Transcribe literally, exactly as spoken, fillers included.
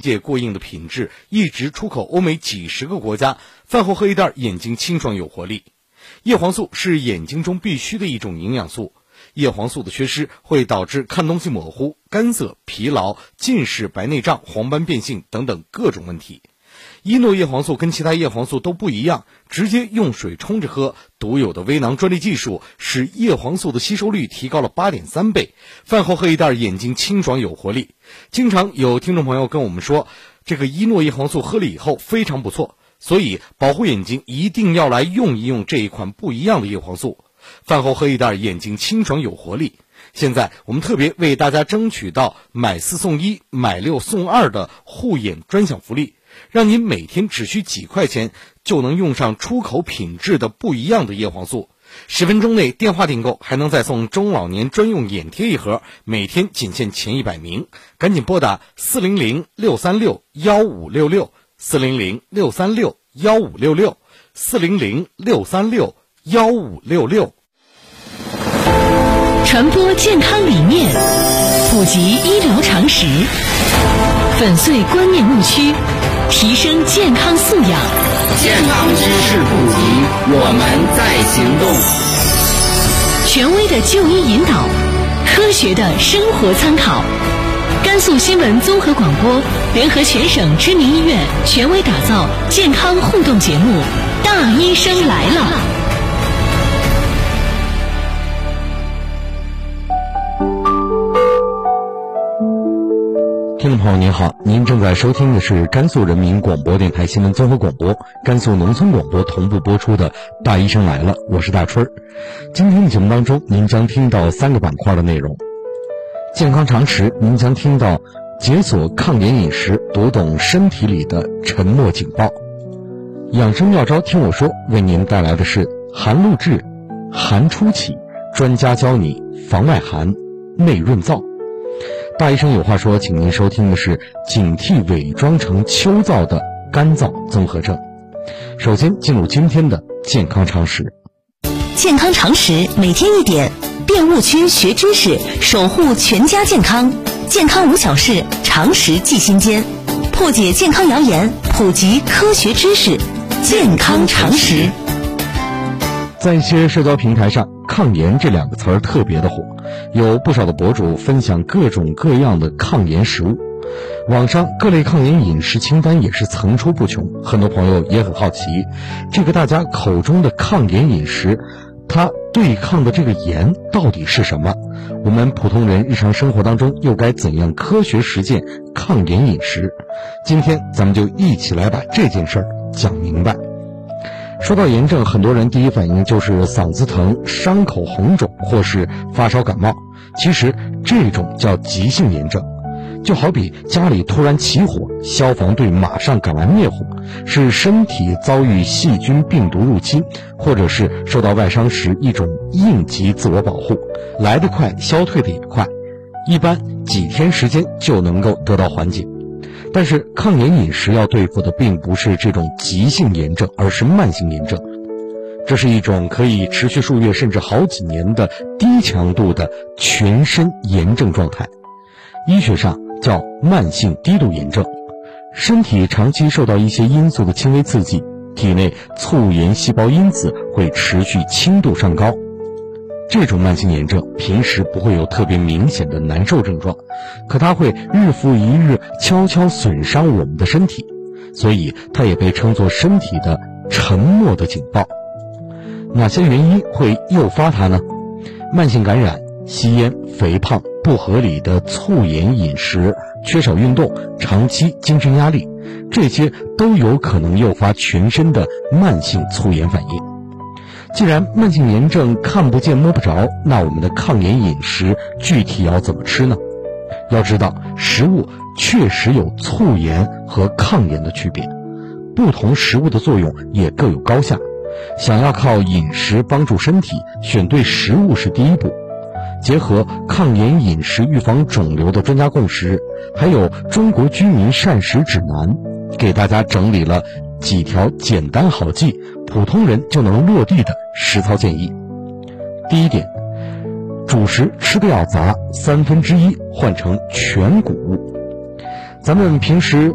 界过硬的品质，一直出口欧美几十个国家。饭后喝一袋，眼睛清爽有活力。叶黄素是眼睛中必须的一种营养素，叶黄素的缺失会导致看东西模糊、干涩、疲劳、近视、白内障、黄斑变性等等各种问题。伊诺叶黄素跟其他叶黄素都不一样，直接用水冲着喝，独有的微囊专利技术使叶黄素的吸收率提高了 八点三 倍。饭后喝一袋，眼睛清爽有活力。经常有听众朋友跟我们说，这个伊诺叶黄素喝了以后非常不错，所以保护眼睛一定要来用一用这一款不一样的叶黄素。饭后喝一袋，眼睛清爽有活力。现在我们特别为大家争取到买四送一、买六送二的护眼专享福利，让您每天只需几块钱就能用上出口品质的不一样的叶黄素。十分钟内电话订购还能再送中老年专用眼贴一盒，每天仅限前一百名，赶紧拨打四零零六三六幺五六六四零零六三六幺五六六四零零六三六幺五六六。 传播健康理念，普及医疗常识，粉碎观念误区，提升健康素养。 健康知识普及，我们在行动。 权威的就医引导，科学的生活参考。甘肃新闻综合广播联合全省知名医院，权威打造健康互动节目《大医生来了》。 听众朋友您好，您正在收听的是甘肃人民广播电台新闻综合广播、甘肃农村广播同步播出的《大医生来了》，我是大春儿。今天的节目当中，您将听到三个板块的内容。健康常识，您将听到解锁抗炎饮食，读懂身体里的沉默警报。养生妙招听我说，为您带来的是寒露至、寒初起，专家教你防外寒、内润燥。大医生有话说，请您收听的是警惕伪装成秋燥的干燥综合症。首先进入今天的健康常识。 健康常识每天一点，辨误区学知识，守护全家健康。健康无小事，常识记心间，破解健康谣言，普及科学知识。健康常识。 在一些社交平台上，抗炎这两个词儿特别的火，有不少的博主分享各种各样的抗炎食物，网上各类抗炎饮食清单也是层出不穷。很多朋友也很好奇，这个大家口中的抗炎饮食，它对抗的这个炎到底是什么？我们普通人日常生活当中又该怎样科学实践抗炎饮食？今天咱们就一起来把这件事儿讲明白。说到炎症，很多人第一反应就是嗓子疼、伤口红肿或是发烧感冒。其实这种叫急性炎症，就好比家里突然起火，消防队马上赶来灭火，是身体遭遇细菌病毒入侵，或者是受到外伤时一种应急自我保护，来得快，消退的也快，一般几天时间就能够得到缓解。但是抗炎饮食要对付的并不是这种急性炎症，而是慢性炎症。这是一种可以持续数月甚至好几年的低强度的全身炎症状态，医学上叫慢性低度炎症。身体长期受到一些因素的轻微刺激，体内促炎细胞因子会持续轻度上高。这种慢性炎症平时不会有特别明显的难受症状，可它会日复一日悄悄损伤我们的身体，所以它也被称作身体的沉默的警报。哪些原因会诱发它呢？慢性感染、吸烟、肥胖、不合理的促炎饮食、缺少运动、长期精神压力，这些都有可能诱发全身的慢性促炎反应。既然慢性炎症看不见摸不着，那我们的抗炎饮食具体要怎么吃呢？要知道，食物确实有促炎和抗炎的区别，不同食物的作用也各有高下。想要靠饮食帮助身体，选对食物是第一步。结合抗炎饮食预防肿瘤的专家共识，还有中国居民膳食指南，给大家整理了几条简单好记、普通人就能落地的实操建议。第一点，主食吃的要杂，三分之一换成全谷物。咱们平时